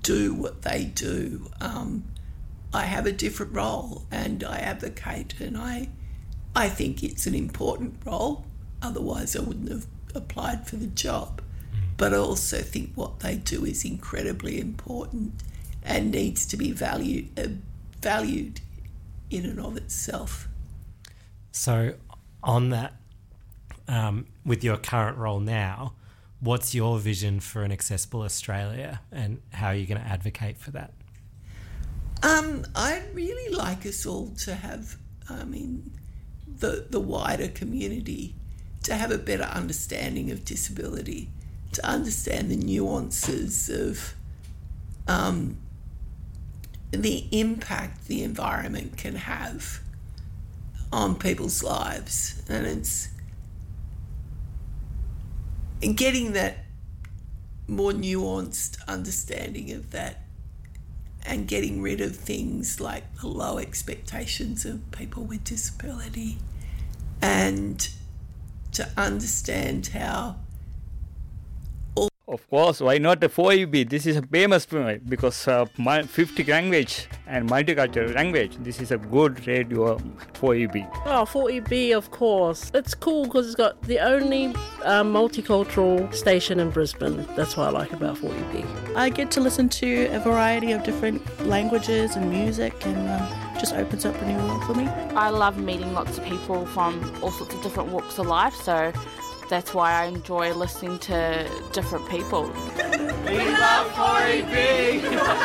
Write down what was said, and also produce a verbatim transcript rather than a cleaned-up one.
do what they do. Um, I have a different role, and I advocate, and I, I think it's an important role. Otherwise, I wouldn't have applied for the job. But I also think what they do is incredibly important and needs to be valued, uh, valued in and of itself. So, on that, um, with your current role now, what's your vision for an accessible Australia, and how are you going to advocate for that? Um, I'd really like us all to have, I mean, the the wider community to have a better understanding of disability, to understand the nuances of um, the impact the environment can have on people's lives. And it's getting that more nuanced understanding of that, and getting rid of things like the low expectations of people with disability, and to understand how... Of course, why not a four E B? This is a famous because uh, fifty language and multicultural language. This is a good radio four E B. Oh, four E B, of course. It's cool because it's got the only uh, multicultural station in Brisbane. That's what I like about four E B. I get to listen to a variety of different languages and music, and um, just opens up a new world for me. I love meeting lots of people from all sorts of different walks of life, so that's why I enjoy listening to different people. We love four E B!